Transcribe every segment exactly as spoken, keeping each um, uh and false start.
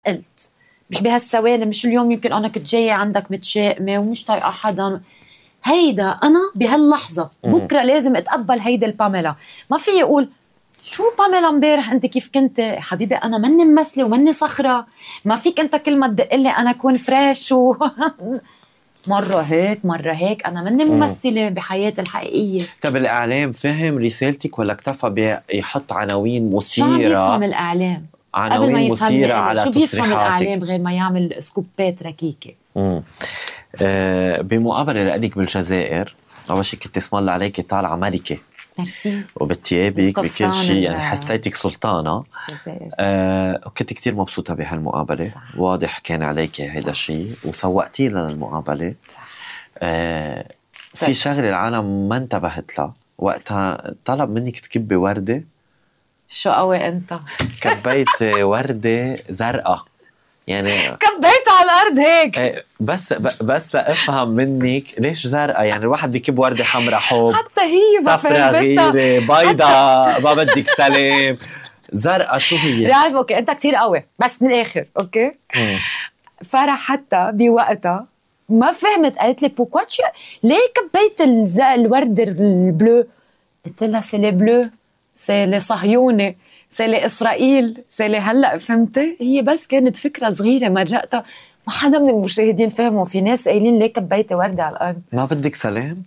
قلت مش بهالثواني، مش اليوم يمكن أنا كنت جاية عندك متشائمة ومش طايقة حدا. هيدا أنا بهاللحظة بكرة لازم أتقبل هيدا الباميلا. ما في يقول شو باميلا امبارح انت كيف كنت حبيبي، انا مني ممثله ومني صخره. ما فيك انت كل ما تدقلي انا اكون فريش و مره هيك مره هيك. انا مني ممثله بحياتي الحقيقيه. طب الاعلام فهم رسالتك ولا اكتفى بيحط عناوين مثيره؟ شو عم يفهم الاعلام؟ عناوين مثيره على شو تصريحاتك؟ بيفهم الاعلام غير ما يعمل سكوبات ركيكه؟ امم آه بمقابله لك بالجزائر، اول شيء كنت اسم الله عليك طالعه ملكه. ميرسي. وبتيابك بكل شيء، يعني حسيتك سلطانة. آه وكنت كتير مبسوطة بهالمقابلة. صح. واضح كان عليك هيدا الشيء وسوقتي لنا المقابلة. صح. آه في شغلة العالم ما انتبهت لها وقتها، طلب منك تكبي وردة. شو قوي انت؟ كبيت وردة زرقاء يعني كبيتها على الارض هيك. بس بس افهم منك ليش زرقاء؟ يعني الواحد بيكب وردة حمراء حب، حتى هي صفرة غيرة بيضاء ما بدك سلام، زرقاء شو هي؟ رعف اوكي انت كتير قوي بس من الاخر اوكي. مم. فرح حتى بوقتها ما فهمت، قالت لي بوكوا ليه كبيت الورد البلو؟ قلت لها سي لي بلو، سي لي صهيوني، سي لي إسرائيل، سي لي هلأ فهمتي؟ هي بس كانت فكرة صغيرة مرقتها، ما حدا من المشاهدين فهموا. في ناس قايلين ليه كبيتي وردة على الأرض؟ ما بدك سلام؟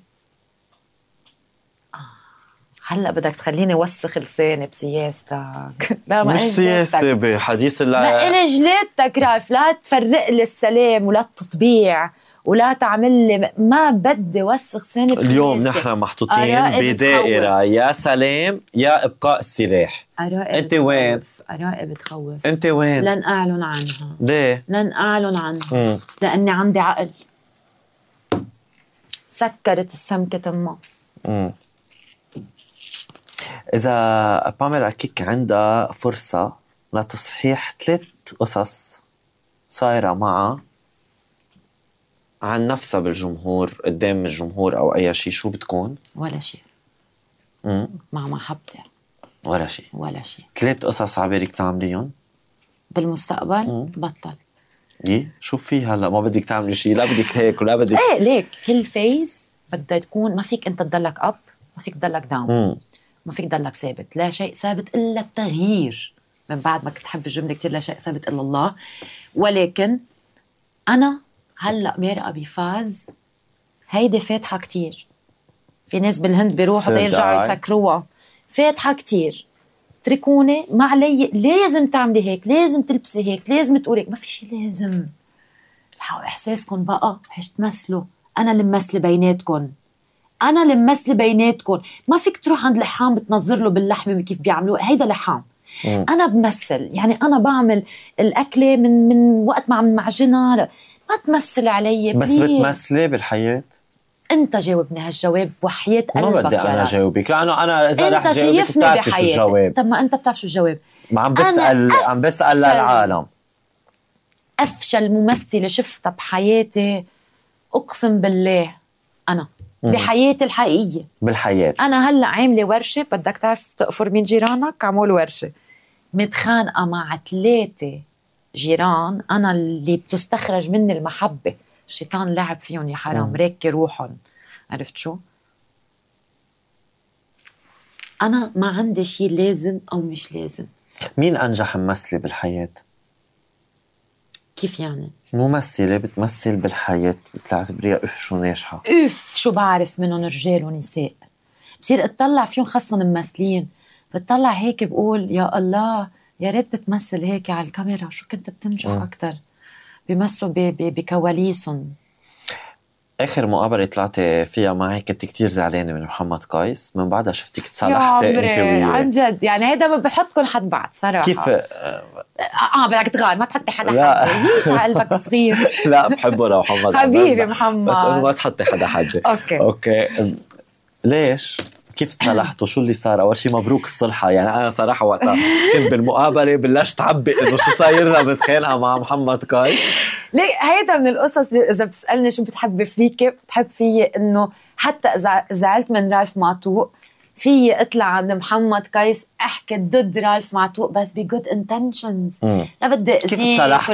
هلأ بدك تخليني وسخ لساني بسياستك. لا ما مش سياسة بحديث الله. ما إلي جليتك رالف، لا تفرق لي السلام ولا التطبيع ولا تعمل لي، ما بدي وسخ لساني بسياستك. اليوم نحن محطوطين بدائرة، يا سلام يا إبقاء السلاح. أنت وين؟ أرائي بتخوف. أنت وين؟ لن أعلن عنها. ليه؟ لن أعلن عنها. مم. لأني عندي عقل. سكرت السمكة أمها. امم إذا باميلا كيك عندها فرصة لتصحيح ثلاث قصص صايرة معها عن نفسها بالجمهور، قدام الجمهور أو أي شيء، شو بتكون؟ ولا شيء. مم. مع محبتي ولا شيء. ولا شيء. ثلاث قصص عبالك تعمليهم بالمستقبل؟ مم. بطل. إيه شو في هلا؟ ما بدك تعملي شيء، لا بدك هيك ولا بدك إيه ليك كل فيز بدها تكون، ما فيك أنت تضلك أب، ما فيك تضلك داون، ما فيك تضلك ثابت. لا شيء ثابت إلا التغيير. من بعد ما كنت حب الجملة كتير، لا شيء ثابت إلا الله. ولكن أنا هلأ مارقة بفاز هيدي فاتحة كتير. في ناس بالهند بيروحوا يرجعوا يسكروها. فاتحة كتير. تركوني ما علي لازم تعملي هيك، لازم تلبسي هيك، لازم تقولي هيك. ما في شي لازم. الحقوا إحساسكم بقى، حش تمثلوا. أنا اللي ممثلة بيناتكم، أنا اللي ممثلة بيناتكم. ما فيك تروح عند لحام بتنظر له باللحمة كيف بيعملوه، هيدا لحام. مم. أنا بمثل، يعني أنا بعمل الأكلة من من وقت ما عم معجنها. ما تمثل علي بس بتمثلي بالحياة. أنت جاوبني هالجواب وحياة قلبك. ما بدي أنا جاوبك، لأنه أنا إذا رح جاوبك بتعرف شو الجواب. طب ما أنت بتعرف شو الجواب. ما عم بسأل، عم بسأل للعالم. أفشل ممثلة شفتها بحياتي أقسم بالله أنا. مم. بحياتي الحقيقية. بالحياة. أنا هلأ عاملة ورشة، بدك تعرف تقفر مين جيرانك؟ عمول ورشة متخانقة مع ثلاثة جيران، أنا اللي بتستخرج مني المحبة. الشيطان لعب فيهم يا حرام، ريكي روحهم. عرفت شو؟ أنا ما عندي شيء لازم أو مش لازم. مين أنجح ممثلة بالحياة؟ كيف يعني؟ ممثلة بتمثل بالحياة بتعتبريها أف شو ناجحة؟ أف شو بعرف منهم رجال ونساء. بصير اطلع فيهم خاصة ممثلين، بتطلع هيك بقول يا الله يا ريت بتمثل هيك على الكاميرا، شو كنت بتنجح م. أكتر. بيمثلوا بكواليسهم. آخر مقابلة طلعتي فيها معي كنت كتير زعلانة من محمد قايس، من بعدها شفتك تصالحتي انت وياه. عن جد يعني هيدا ما بحطكم حد بعض صراحة. كيف؟ اه, آه بدك تغار ما تحطي حدا حد. ليش قلبك صغير؟ لا بحبه لمحمد حبيبي محمد، بس انه ما تحطي حدا حاجة. اوكي اوكي ليش؟ كيف تصالحتوا؟ شو اللي صار؟ أول شيء مبروك الصلحة. يعني أنا صراحة وقتها كنت بالمقابلة بلشت تعبق إنه شو صاير لها بتخيلها مع محمد قايس. ليه هيدا من القصص. إذا بتسألني شو بتحب فيك، بحب فيي إنه حتى إذا زعلت من رالف معطوق في اطلع عند محمد قيس احكي ضد رالف معتوق بس بجود انتنشنز، لا بدي اذيه